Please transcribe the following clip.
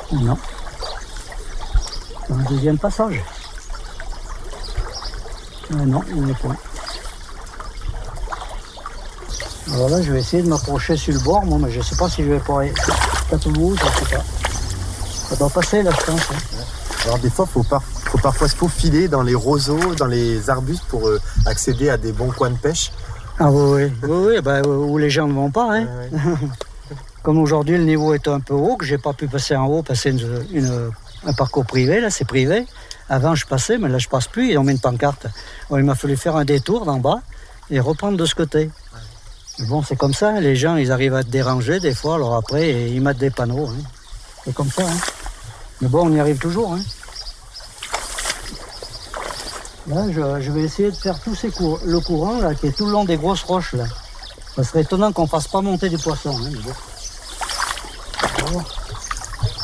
Non. Dans le deuxième passage. Non, il n'y en a point. Alors là, je vais essayer de m'approcher sur le bord, moi, mais je ne sais pas si je vais pouvoir... Peut-être où, je ne sais pas. Ça doit passer, là, je pense. Hein. Alors des fois, faut parfois se faufiler dans les roseaux, dans les arbustes pour accéder à des bons coins de pêche. Ah oui, où les gens ne vont pas. Hein. Comme aujourd'hui, le niveau est un peu haut, que je n'ai pas pu passer en haut, passer un parcours privé, là, c'est privé. Avant, je passais, mais là, je passe plus, et on met une pancarte. Alors, il m'a fallu faire un détour d'en bas et reprendre de ce côté. Mais bon, c'est comme ça, les gens, ils arrivent à te déranger des fois, alors après, ils mettent des panneaux. Hein. C'est comme ça. Hein. Mais bon, on y arrive toujours. Hein. Là, je vais essayer de faire tout le courant là, qui est tout le long des grosses roches. Là. Ça serait étonnant qu'on ne fasse pas monter des poissons. Hein, bon.